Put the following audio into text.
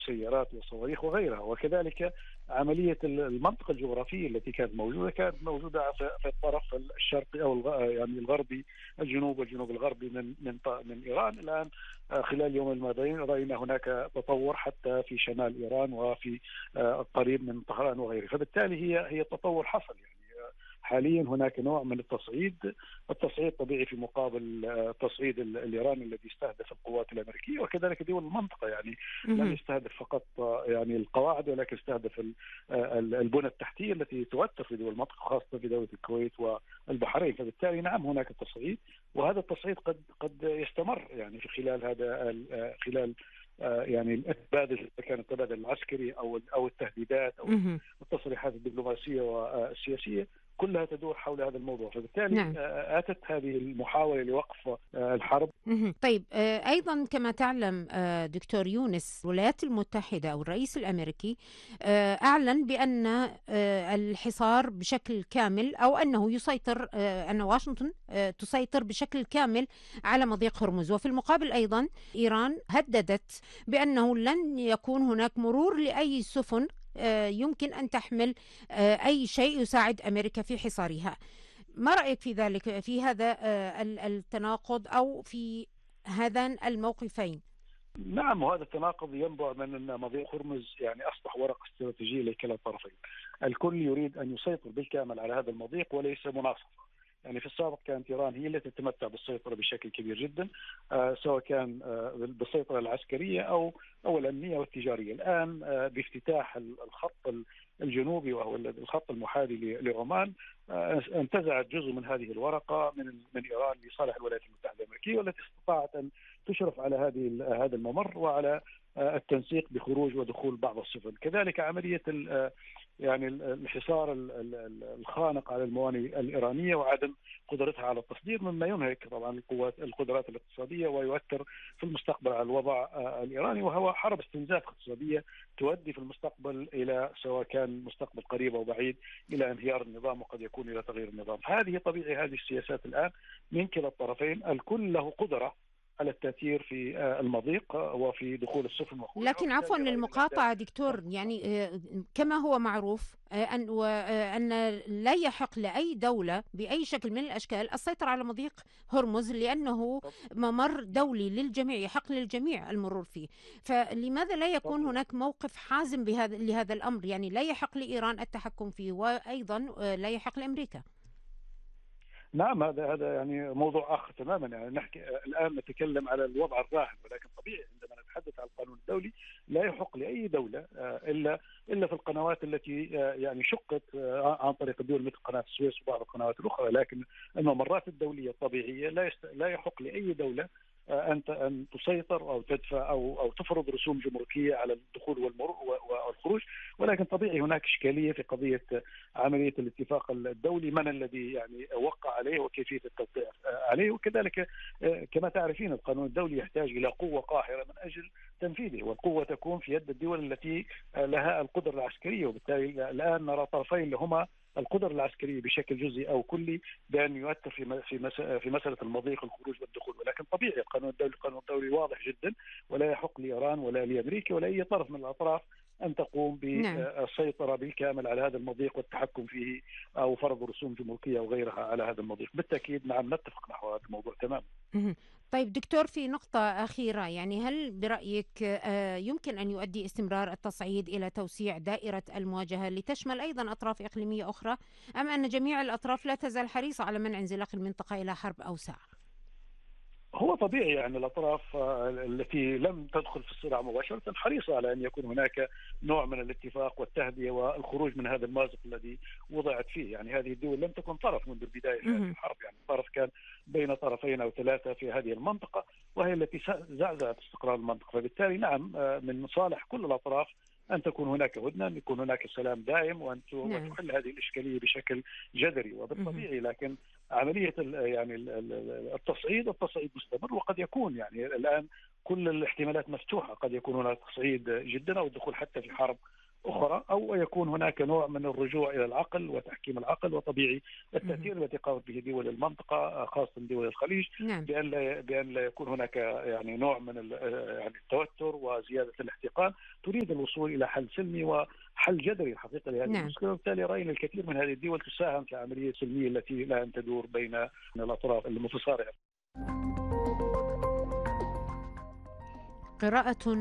سيارات وصواريخ وغيرها. وكذلك عملية المنطقة الجغرافية التي كانت موجودة في الطرف الشرقي أو يعني الغربي، الجنوب والجنوب الغربي من إيران. الآن خلال اليومين الماضيين رأينا هناك تطور حتى في شمال إيران وفي قريب من طهران وغيره. فبالتالي هي تطور حصل. يعني حاليا هناك نوع من التصعيد طبيعي في مقابل التصعيد الإيراني الذي استهدف القوات الأمريكية وكذلك دول المنطقة. يعني لم يستهدف فقط يعني القواعد، ولكن استهدف البنى التحتية التي تؤثر في دول المنطقة، خاصة في دولة الكويت والبحرين. فبالتالي نعم هناك تصعيد، وهذا التصعيد قد يستمر يعني في خلال يعني التبادل، اذا كان التبادل العسكري او التهديدات او التصريحات الدبلوماسيه والسياسيه، كلها تدور حول هذا الموضوع. فبالتالي نعم. اتت هذه المحاوله لوقف الحرب. طيب، أيضا كما تعلم دكتور يونس، الولايات المتحدة أو الرئيس الأمريكي أعلن بأن الحصار بشكل كامل، أو أنه يسيطر، أن واشنطن تسيطر بشكل كامل على مضيق هرمز. وفي المقابل أيضا إيران هددت بأنه لن يكون هناك مرور لأي سفن يمكن أن تحمل أي شيء يساعد أمريكا في حصارها. ما رأيك في ذلك، في هذا التناقض أو في هذان الموقفين؟ نعم، وهذا التناقض ينبع من أن مضيق هرمز يعني أصبح ورقة استراتيجية لكلا الطرفين. الكل يريد أن يسيطر بالكامل على هذا المضيق وليس مناصفة. يعني في السابق كانت إيران هي التي تتمتع بالسيطرة بشكل كبير جدا، سواء كان بالسيطرة العسكرية أو الأمنية والتجارية. الآن بافتتاح الخط الجنوبي وهو الخط المحاذي لعمان، انتزعت جزء من هذه الورقة من إيران لصالح الولايات المتحدة الأمريكية، والتي استطاعت أن تشرف على هذا الممر وعلى التنسيق بخروج ودخول بعض السفن. كذلك عملية يعني الحصار الخانق على الموانئ الإيرانية وعدم قدرتها على التصدير، مما ينهك طبعا القدرات الاقتصادية ويؤثر في المستقبل على الوضع الإيراني، وهو حرب استنزاف اقتصادية تؤدي في المستقبل إلى، سواء كان مستقبل قريب أو بعيد، إلى انهيار النظام وقد يكون إلى تغيير النظام. فهذه طبيعي هذه السياسات الآن من كلا الطرفين. الكل له قدرة على التأثير في المضيق وفي دخول السفن وخروجها. لكن عفوا للمقاطعة دكتور، يعني كما هو معروف أن لا يحق لأي دولة بأي شكل من الأشكال السيطرة على مضيق هرمز، لأنه ممر دولي للجميع، يحق للجميع المرور فيه. فلماذا لا يكون هناك موقف حازم لهذا الأمر؟ يعني لا يحق لإيران التحكم فيه، وأيضا لا يحق لأمريكا. نعم، هذا يعني موضوع آخر تماما. يعني نحكي الآن نتكلم على الوضع الراهن، ولكن طبيعي عندما نتحدث عن القانون الدولي لا يحق لأي دولة إلا في القنوات التي يعني شقت عن طريق الدول، مثل قناة السويس وبعض القنوات الأخرى. لكن الممرات الدولية الطبيعية لا يحق لأي دولة أن تسيطر أو تدفع أو تفرض رسوم جمركية على الدخول والخروج. ولكن طبيعي هناك إشكالية في قضية عملية الاتفاق الدولي، من الذي يعني وقع عليه وكيفية التوقيع عليه. وكذلك كما تعرفين القانون الدولي يحتاج إلى قوة قاهرة من أجل تنفيذه، والقوة تكون في يد الدول التي لها القدرة العسكرية. وبالتالي الآن نرى طرفين لهما القدرة العسكرية بشكل جزئي أو كلي بأن يؤثر في مسألة المضيق الخروج والدخول. ولكن طبيعي القانون الدولي واضح جدا، ولا يحق لإيران ولا لأمريكا ولا أي طرف من الأطراف أن تقوم بالسيطرة بالكامل على هذا المضيق والتحكم فيه أو فرض رسوم جمركية أو غيرها على هذا المضيق. بالتأكيد نعم نتفق نحو هذا الموضوع تماما. طيب دكتور، في نقطة أخيرة، يعني هل برأيك يمكن أن يؤدي استمرار التصعيد إلى توسيع دائرة المواجهة لتشمل أيضا أطراف إقليمية أخرى، أم أن جميع الأطراف لا تزال حريصة على منع انزلاق المنطقة إلى حرب أوسع؟ هو طبيعي يعني الأطراف التي لم تدخل في الصراع مباشرة حريصة على أن يكون هناك نوع من الاتفاق والتهدئة والخروج من هذا المأزق الذي وضعت فيه. يعني هذه الدول لم تكن طرف منذ البداية في هذه الحرب، يعني الطرف كان بين طرفين أو ثلاثة في هذه المنطقة، وهي التي زعزعت استقرار المنطقة. فبالتالي نعم من صالح كل الأطراف أن تكون هناك هدنة، أن يكون هناك سلام دائم، وتحل هذه الإشكالية بشكل جذري وبالطبيعي. لكن عملية يعني التصعيد مستمر، وقد يكون يعني الآن كل الاحتمالات مفتوحة، قد يكون هناك تصعيد جدا أو الدخول حتى في حرب أخرى، أو يكون هناك نوع من الرجوع إلى العقل وتحكيم العقل. وطبيعي التأثير الذي قامت به دول المنطقة خاصة دول الخليج نعم. بأن لا يكون هناك يعني نوع من يعني التوتر وزيادة الاحتقان، تريد الوصول إلى حل سلمي وحل جذري الحقيقة لهذه نعم. المشكلة. وبالتالي رأينا الكثير من هذه الدول تساهم في العملية السلمية التي الآن تدور بين الأطراف المتصارعة. قراءة